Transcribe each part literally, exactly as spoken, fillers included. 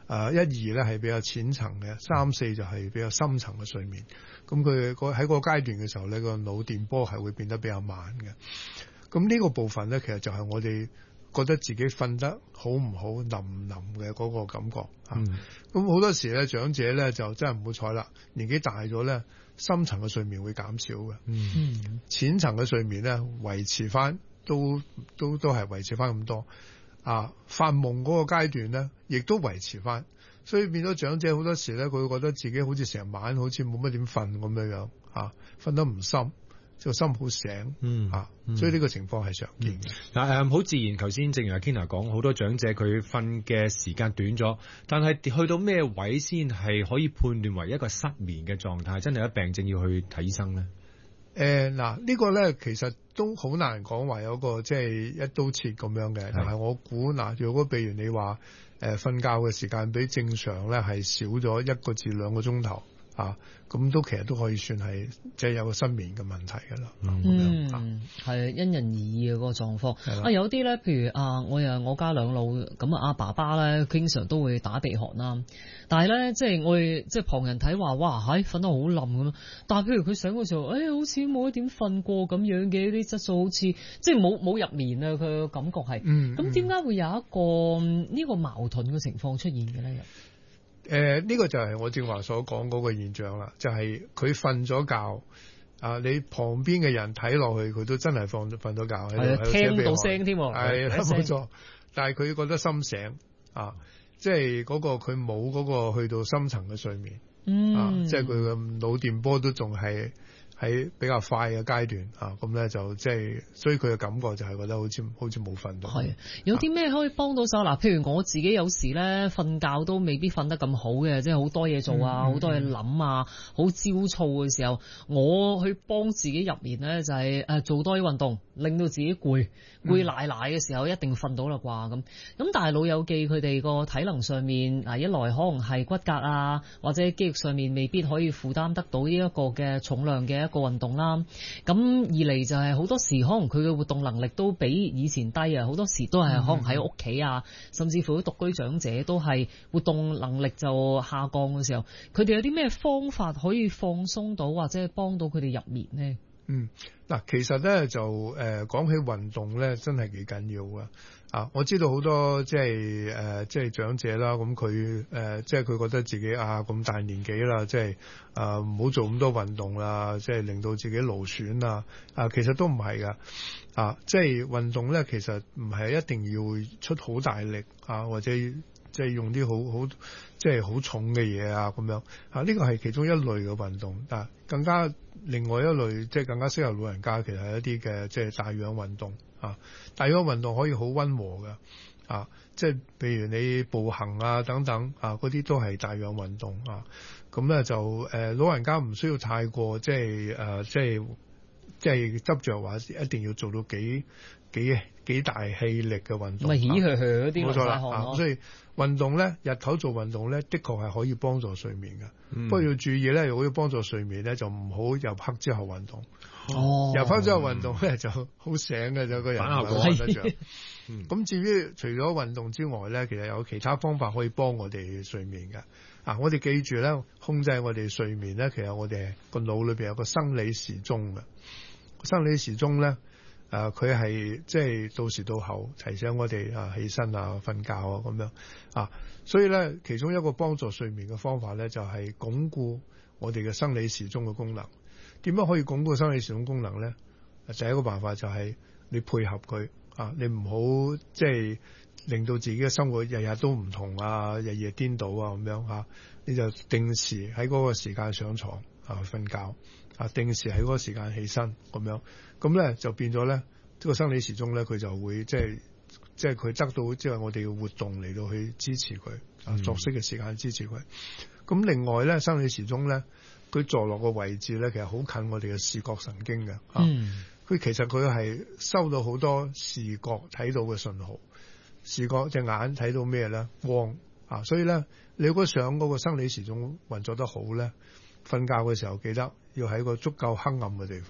誒一二咧係比較淺層嘅，三四就係比較深層嘅睡眠。咁佢喺個階段嘅時候咧，個腦電波係會變得比較慢嘅。咁呢個部分咧，其實就係我哋覺得自己瞓得好唔好、腍唔腍嘅嗰個感覺嚇。咁好、嗯、多時咧，長者咧就真係唔好彩啦，年紀大咗咧，深層嘅睡眠會減少嘅。嗯，淺層嘅睡眠咧維持翻，都都都係維持翻咁多。啊，發夢嗰個階段咧，亦都維持翻，所以變咗長者好多時咧，佢會覺得自己好似成晚好似冇乜點瞓咁樣樣，啊，瞓得唔深，個心好醒，嗯啊，所以呢個情況係常見嘅。 嗱、嗯，誒，好自然，頭先正如阿 Kenna 講，好多長者佢瞓嘅時間短咗，但係去到咩位先係可以判斷為一個失眠嘅狀態？真係有病症要去睇醫生咧？ 誒、呃，嗱，呢個咧其實都好難講話有個即係一刀切咁樣嘅，但係我估嗱，如果譬如你話誒瞓覺嘅時間比正常咧係少咗一個至兩個鐘頭。啊，咁都其實都可以算係即係有個失眠嘅問題㗎啦。 嗯，係因人而異嘅嗰個狀況。啊，有啲咧，譬如啊，我又我家兩老咁啊，阿爸爸咧經常都會打鼻鼾啦。但係咧，即係我哋即係旁人睇話，哇，係瞓得好冧咁。但係譬如佢醒嘅時候，誒、哎，好似冇一點瞓過咁樣嘅，啲質素好似即係冇冇入眠啊，佢嘅感覺係。嗯。咁點解會有一個呢、呢個矛盾嘅情況出現嘅咧？ 誒、呃，呢、這個就係我正話所講嗰個現象啦，就係佢瞓咗覺，啊，你旁邊嘅人睇落去，佢都真係放瞓咗覺喺度， 聽到聲添， 係冇錯。但係佢覺得心醒，啊，即係嗰個佢冇嗰個去到深層嘅睡眠，嗯，啊、即係佢嘅腦電波都仲係喺比較快嘅階段啊，咁咧就即係，所以佢嘅感覺就係覺得好似好似冇瞓到。 係有啲咩可以幫到手？嗱、啊，譬如我自己有時咧瞓覺都未必瞓得咁好嘅，即係好多嘢做啊，好、嗯、多嘢諗啊，好焦躁嘅時候，我去幫自己入眠咧，就係、是、誒做多啲運動，令到自己攰攰奶奶嘅時候一定瞓到啦啩咁。咁但係老友記佢哋個體能上面啊，一來可能係骨骼啊，或者肌肉上面未必可以負擔得到呢一個嘅重量嘅一個運動啦，咁二嚟就係好多時可能佢嘅活動能力都比以前低啊，好多時都係可能喺屋企啊，甚至乎啲獨居長者都係活動能力就下降嘅時候，佢哋有啲咩方法可以放鬆到或者係幫到佢哋入眠呢？ 嗯，嗱，其實咧就誒講起運動咧，真係幾緊要噶。啊，我知道好多即係誒即係長者啦，咁佢誒即係佢覺得自己啊咁大年紀啦，即係啊唔好做咁多運動啦，即係令到自己勞損啊。啊，其實都唔係噶。啊，即係運動咧，其實唔係一定要出好大力啊，或者即係用啲好好即係好重嘅嘢啊咁樣。啊，呢個係其中一類嘅運動。啊，更加另外一類即係更加適合老人家，其實係一啲嘅即係帶氧運動。啊，帶氧運動可以好溫和嘅，啊，即係譬如你步行啊等等啊，嗰啲都係帶氧運動啊。咁咧就誒、呃、老人家唔需要太過即係誒、呃、即係即係執着話一定要做到幾幾幾大氣力嘅運動。 咪起佢佢嗰啲冇錯啦，啊，所以運動咧，日頭做運動咧，的確係可以幫助睡眠嘅。嗯、不過要注意咧，如果要幫助睡眠咧，就唔好入黑之後運動。哦，入黑之後運動咧就好醒嘅，就個人唔係瞓得着。咁、嗯、至於除咗運動之外咧，其實有其他方法可以幫我哋睡眠嘅。啊，我哋記住咧，控制我哋睡眠咧，其實我哋個腦裏邊有個生理時鐘嘅。生理時鐘咧，誒佢係即係到時到候提醒我哋啊起身啊瞓覺啊咁樣啊，所以咧其中一個幫助睡眠嘅方法咧就係、是、鞏固我哋嘅生理時鐘嘅功能。點樣可以鞏固生理時鐘功能咧？第一個辦法就係你配合佢啊，你唔好即係令到自己嘅生活日日都唔同啊，日夜顛倒啊咁樣嚇，你就定時喺嗰個時間上床啊瞓覺啊，定時喺嗰個時間起身咁樣，咁咧就變咗咧，呢個生理時鐘咧佢就會即係即係佢得到即係我哋嘅活動嚟到去支持佢啊，作息嘅時間支持佢。咁另外咧，生理時鐘咧，佢坐落個位置咧，其實好近我哋嘅視覺神經嘅。嗯，佢其實佢係收到好多視覺睇到嘅信號，視覺隻眼睇到咩咧？光啊，所以咧，你如果想嗰個生理時鐘運作得好咧，瞓覺嘅時候記得要喺個足夠黑暗嘅地方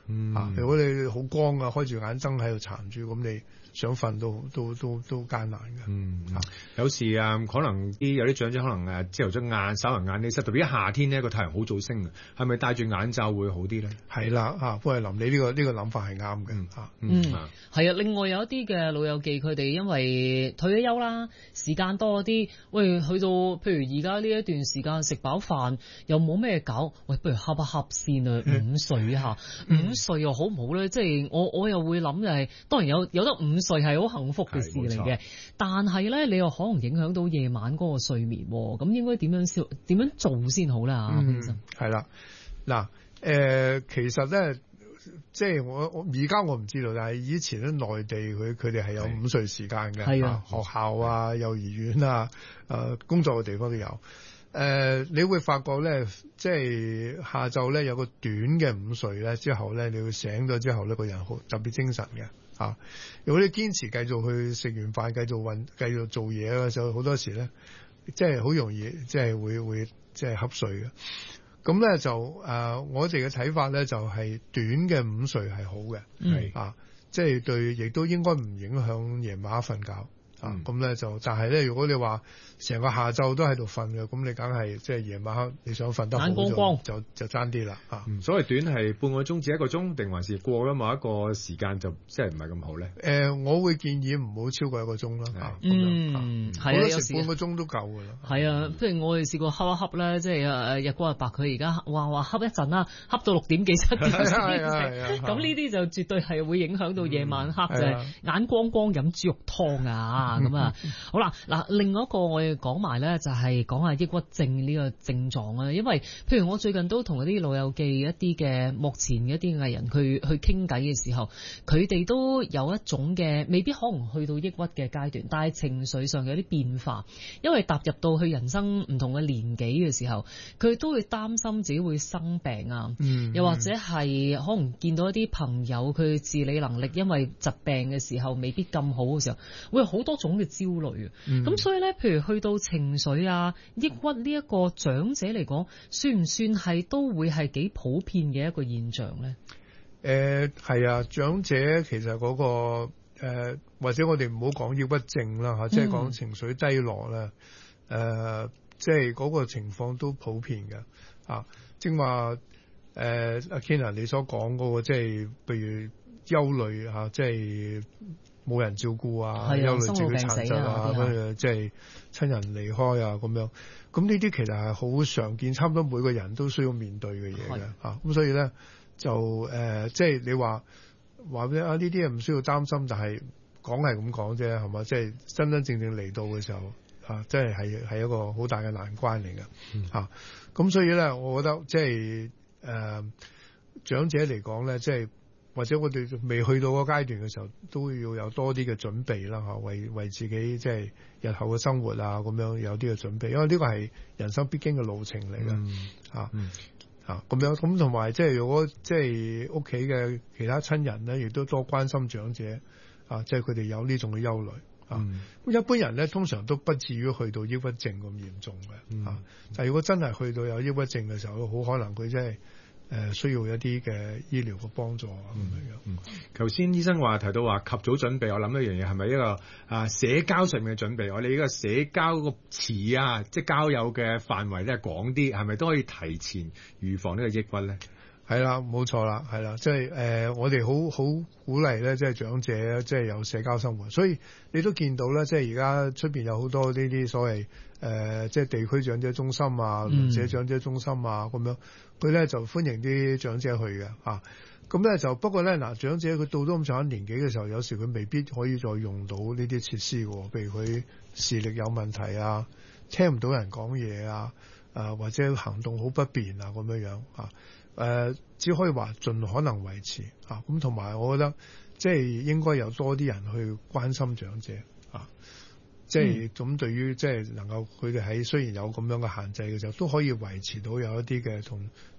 嗯、 啊，如果你好光啊，開住眼燈喺度殘住，咁你想瞓都都都都艱難嘅。 嗯，啊、有時啊，可能啲有啲長者可能誒朝頭早晏稍為眼呢，特別一夏天呢個太陽好早升嘅，係咪戴住眼罩會好啲咧？ 係啦，啊，潘慧林，你呢、這個呢、這個諗法係啱嘅。嚇， 嗯，係啊。另外有一啲嘅老友記，佢哋因為退咗休啦，時間多啲，喂，去到譬如而家呢一段時間食飽飯又冇咩搞，喂，不如瞌一瞌先啊，午睡下，午睡又好唔好咧？即係我我又會諗就係、是，當然有有得午睡係好幸福嘅事嚟嘅，但係咧你又可能影響到夜晚嗰個睡眠，咁應該點樣先點樣做先好啦？啊，潘醫生， 係啦，嗱，誒，其實咧，即係我我而家我唔知道，但係以前咧內地佢佢哋係有午睡時間嘅，係啊，學校啊、幼兒園啊、誒、呃、工作嘅地方都有。誒、呃，你會發覺咧，即係下晝咧有個短嘅午睡咧，之後咧你會醒咗之後咧個人好特別精神嘅。啊！如果你堅持繼續去食完飯，繼續運，繼續做嘢嘅時候，好多時咧，即係好容易，即係會會即係瞌睡嘅。咁咧就誒、呃，我哋嘅睇法咧就係、是、短嘅午睡係好嘅，係、嗯、啊，即係對，亦都應該唔影響夜晚瞓覺。啊，咁咧就，但係咧，如果你話成個下晝都喺度瞓嘅，咁你梗係即係夜晚黑你想瞓得好眼光光就就爭啲啦嚇。 所謂短係半個鐘至一個鐘，定還是過咗某一個時間就即係唔係咁好咧？誒、 呃，我會建議唔好超過一個鐘啦嚇。 嗯，係啊，有時半個鐘都夠㗎啦。 係啊，譬如我哋試過瞌一瞌咧，即係誒日光日白，佢而家話話瞌一陣啦，瞌到六點幾七點先醒。咁呢啲就絕對係會影響到夜晚黑，就係眼光光飲豬肉湯啊！咁啊，好啦，嗱，另外一個我哋講埋咧，就係講下抑鬱症呢個症狀啊。因為譬如我最近都同嗰啲老友記一啲嘅目前嘅一啲藝人去去傾偈嘅時候，佢哋都有一種嘅未必可能去到抑鬱嘅階段，但係情緒上有啲變化，因為踏入到去人生唔同嘅年紀嘅時候，佢都會擔心自己會生病啊， 嗯、 又或者係可能見到一啲朋友佢自理能力因為疾病嘅時候未必咁好嘅時候，會有好多種嘅焦慮啊，咁、嗯、所以咧，譬如去到情緒啊、抑鬱呢一個長者嚟講，算唔算係都會係幾普遍嘅一個現象咧？ 誒、呃，係啊，長者其實嗰、那個誒、呃，或者我哋唔好講抑鬱症啦吓，即係講情緒低落啦，誒、呃，即係嗰個情況都普遍嘅啊。正話誒，阿 Ken 你所講嗰、那個即係，譬如憂慮吓，即係。冇人照顧啊，憂慮自己殘疾啊，跟住即係親人離開啊，咁樣，咁呢啲其實係好常見，差唔多每個人都需要面對嘅嘢嘅嚇。咁所以咧就誒，即、呃、係、就是、你話話咩啊？呢啲嘢唔需要擔心，但係講係咁講啫，係嘛？即、就、係、是、真真正正嚟到嘅時候啊，真係係係一個好大嘅難關嚟嘅嚇。咁、嗯啊、所以咧，我覺得即係誒長者嚟講咧，即、就、係、是。或者我哋未去到個階段嘅時候，都要有多啲嘅準備啦嚇，為為自己即係日後嘅生活啊咁樣有啲嘅準備，因為呢個係人生必經嘅路程嚟嘅嚇嚇咁樣。咁同埋即係如果即係屋企嘅其他親人咧，亦都多關心長者啊，即係佢哋有呢種嘅憂慮啊。咁、嗯、一般人咧通常都不至於去到抑鬱症咁嚴重嘅嚇、嗯啊。但係如果真係去到有抑鬱症嘅時候，好可能佢真係。誒需要一啲嘅醫療嘅幫助啊咁樣。 嗯，頭先醫生話提到話及早準備，我諗一樣嘢係咪一個啊社交上面嘅準備？我哋呢個社交個詞啊，即係交友嘅範圍咧廣啲，係咪都可以提前預防呢個抑鬱咧？ 係啦，冇錯啦，係啦，即係誒，我哋好好鼓勵咧，即係長者即係有社交生活，所以你都見到咧，即係而家出邊有好多呢啲所謂誒、呃，即係地區長者中心啊、鄰舍長者中心啊咁樣，佢咧就歡迎啲長者去嘅嚇。咁、啊、咧就不過咧嗱，長者佢到咗咁上下年紀嘅時候，有時佢未必可以再用到呢啲設施嘅，譬如佢視力有問題啊，聽唔到人講嘢啊，啊或者行動好不便啊咁樣樣啊。誒、呃，只可以話盡可能維持啊，咁同埋我覺得即係應該有多啲人去關心長者啊，即係咁對於即係能夠佢哋喺雖然有咁樣嘅限制嘅時候，都可以維持到有一啲嘅同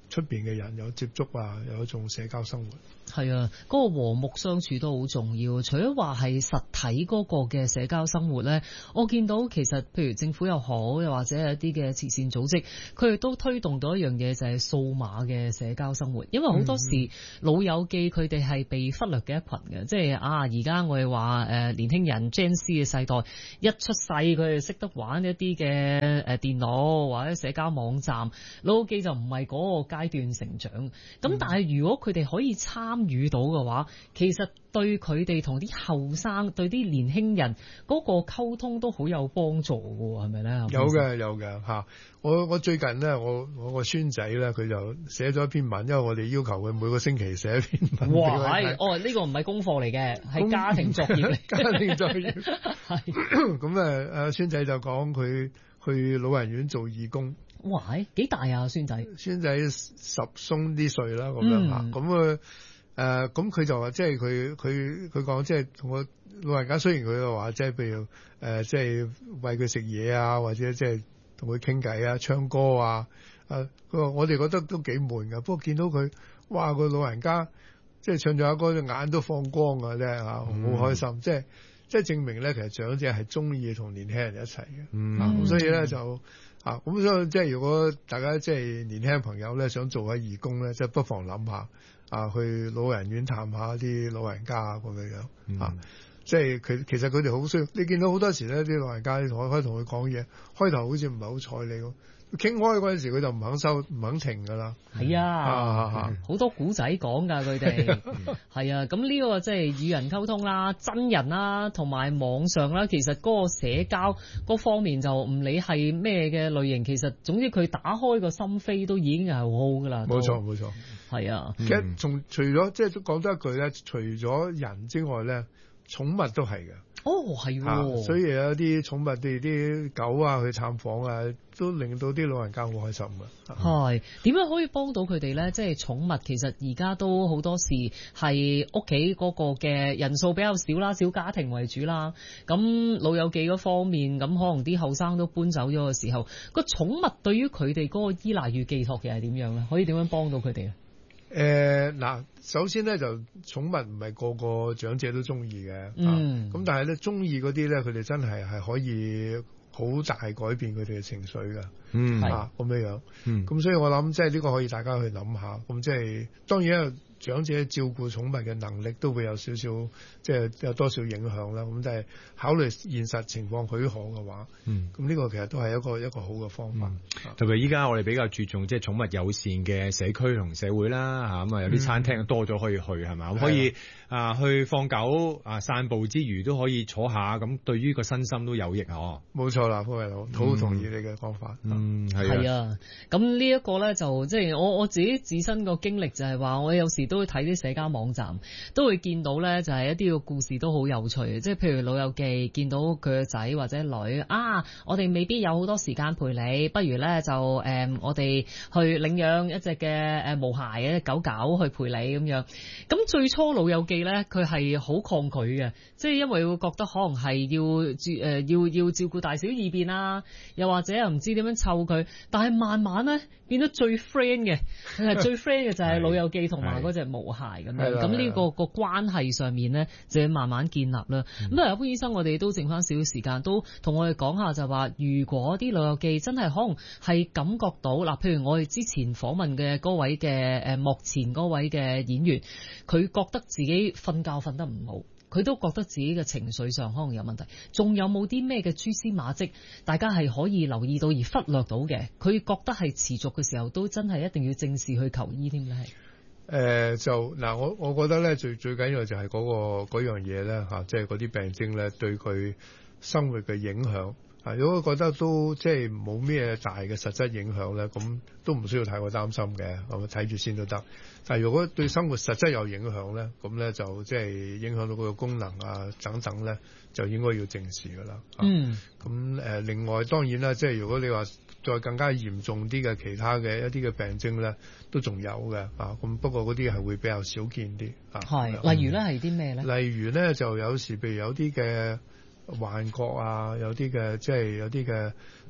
出邊嘅人有接觸啊，有一種社交生活。 係啊，嗰、那個和睦相處都好重要。除咗話係實體嗰個嘅社交生活咧，我見到其實譬如政府又好，又或者係一啲嘅慈善組織，佢哋都推動到一樣嘢，就係數碼嘅社交生活。因為好多時、嗯、老友記佢哋係被忽略嘅一群嘅，即係啊而家我哋話誒年輕人 Gen Z 嘅世代一出世佢哋識得玩一啲嘅誒電腦或者社交網站，老友記就唔係嗰個階段成長。咁、嗯、但係如果佢哋可以參與到嘅話，其實對佢哋同啲後生、對啲年輕人嗰個溝通都好有幫助嘅，係咪咧？ 有嘅，有嘅嚇。我我最近咧，我我個孫仔咧，佢就寫咗一篇文，因為我哋要求佢每個星期寫一篇文。 哇！係哦，呢、呢個唔係功課嚟嘅，係家庭作業嚟。 家庭作業係咁誒，誒孫仔就講佢去老人院做義工。 哇！幾大啊，孫仔？ 孫仔十鬆啲歲啦，咁樣嚇。咁啊誒，咁佢就話，即係佢佢佢講，即係同我老人家，雖然佢話，即係譬如誒、呃，即係餵佢食嘢啊，或者即係同佢傾偈啊、唱歌啊。誒，佢話我哋覺得都幾悶㗎。不過見到佢，哇！個老人家即係唱咗一歌，隻眼都放光㗎，真係嚇，好開心。嗯、即係即係證明咧，其實長者係中意同年輕人一齊嘅。嗯，咁、啊、所以咧就。啊，咁所以即係如果大家即係年輕朋友咧，想做下義工咧，即係不妨諗下啊，去老人院探下啲老人家咁樣樣、嗯、啊，即係佢其實佢哋好需要。你見到好多時咧，啲老人家你同我可以同佢講嘢，開頭好似唔係好睬你喎。傾開嗰陣時，佢就唔肯收，唔肯停噶啦。 係啊，好、啊、多古仔講㗎，佢哋係啊。咁呢個即係與人溝通啦，真人啦，同埋網上啦，其實嗰個社交嗰方面就唔理係咩嘅類型，其實總之佢打開個心扉都已經係好好㗎啦。 冇錯，冇錯， 係啊。 其實從除咗即係都講多一句咧，除咗人之外咧，寵物都係嘅。 哦，係喎、啊， 所以有啲寵物啲啲狗啊去探訪啊，都令到啲老人家好開心嘅。 係點樣可以幫到佢哋咧？即係寵物其實而家都好多時係屋企嗰個嘅人數比較少啦，小家庭為主啦。咁老友記嗰方面，咁可能啲後生都搬走咗嘅時候，個寵物對於佢哋嗰個依賴與寄託嘅係點樣咧？可以點樣幫到佢哋咧？ 誒嗱、呃，首先咧就寵物唔係個個長者都中意嘅，嗯，咁、啊、但係咧中意嗰啲咧，佢哋真係係可以好大改變佢哋嘅情緒㗎，嗯，啊咁樣樣，嗯，咁所以我諗即係呢個可以大家去諗下，咁即係當然長者照顧寵物嘅能力都會有少少，即係有多少影響啦。咁但係考慮現實情況許可嘅話，嗯，咁呢個其實都係一個一個好嘅方法。 特別依家我哋比較注重即係寵物友善嘅社區同社會啦，嚇咁啊有啲餐廳多咗可以去係咪？咁可以啊去放狗啊散步之餘都可以坐下，咁對於個身心都有益嗬。 冇錯啦，方偉佬，好同意你嘅講法。 嗯，係啊。咁呢一個咧就即係我我自己自身個經歷就係話，我有時都會睇啲社交網站，都會見到咧就係一啲個故事都好有趣嘅，即係譬如老友記見到佢個仔或者女啊，我哋未必有好多時間陪你，不如咧就誒、嗯、我哋去領養一隻嘅誒毛孩嘅狗狗去陪你咁樣。咁最初老友記咧佢係好抗拒嘅，即係因為會覺得可能係要誒、呃、要要照顧大小二便啦，又或者又唔知點樣湊佢，但係慢慢咧變咗最 friend 嘅，係最 friend 嘅就係老友記同埋嗰隻毛孩咁樣。咁呢個個關係上面咧就要慢慢建立啦。咁啊，潘醫生，我哋都剩翻少少時間，都同我哋講下就話，如果啲老友記真係可能係感覺到嗱，譬如我哋之前訪問嘅嗰位嘅誒幕前嗰位嘅演員，佢覺得自己瞓覺瞓得唔好，佢都覺得自己嘅情緒上可能有問題，仲有冇啲咩嘅蛛絲馬跡，大家係可以留意到而忽略到嘅？佢覺得係持續嘅時候，都真係一定要正視去求醫添咧。係。 誒、呃、就嗱，我我覺得咧最最緊要就係嗰、嗰個嗰樣嘢咧嚇，即係嗰啲病徵咧對佢生活嘅影響。啊，如果覺得都即係冇咩大嘅實質影響咧，咁都唔需要太過擔心嘅，咁睇住先都得。但係如果對生活實質有影響咧，咁咧就即係影響到佢嘅功能啊等等咧，就應該要正視㗎啦。嗯。咁誒、呃，另外當然啦，即係如果你話再更加嚴重啲嘅其他嘅一啲嘅病徵咧，都仲有嘅啊。咁不過嗰啲係會比較少見啲啊。 係。例如咧係啲咩咧？ 例如咧就有時譬如有啲嘅幻覺啊，有啲嘅即係有啲嘅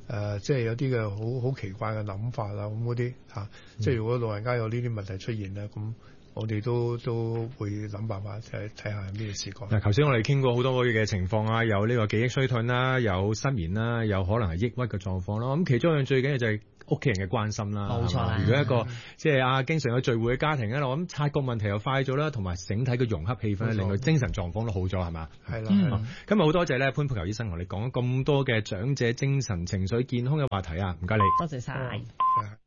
呃、即係有啲嘅好好奇怪嘅諗法啊，咁嗰啲嚇，即係如果老人家有呢啲問題出現咧，咁我哋都都會諗辦法睇睇下咩事講。 嗱，頭先我哋傾過好多嘅情況啊，有呢個記憶衰退啦，有失眠啦，有可能係抑鬱嘅狀況咯。咁其中一樣最緊要就係屋企人嘅關心啦。 冇錯啦。 如果一個即係啊經常有聚會嘅家庭咧，我諗察覺問題又快咗啦，同埋整體嘅融洽氣氛咧，令佢精神狀況都好咗，係嘛？ 係啦。 嗯、今日好多謝咧潘佩璆醫生同你講咗咁多嘅長者精神情緒健康嘅話題啊，唔該你。 多謝晒。